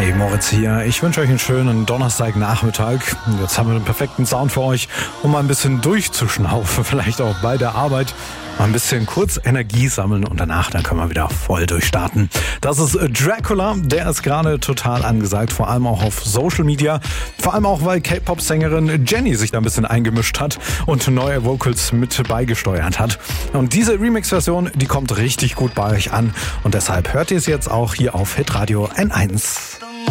Hey, Moritz hier. Ich wünsche euch einen schönen Donnerstagnachmittag. Jetzt haben wir den perfekten Sound für euch, um mal ein bisschen durchzuschnaufen, vielleicht auch bei der Arbeit. Mal ein bisschen kurz Energie sammeln und danach dann können wir wieder voll durchstarten. Das ist Dracula, der ist gerade total angesagt, vor allem auch auf Social Media. Vor allem auch, weil K-Pop-Sängerin Jennie sich da ein bisschen eingemischt hat und neue Vocals mit beigesteuert hat. Und diese Remix-Version, die kommt richtig gut bei euch an und deshalb hört ihr es jetzt auch hier auf Hitradio N1.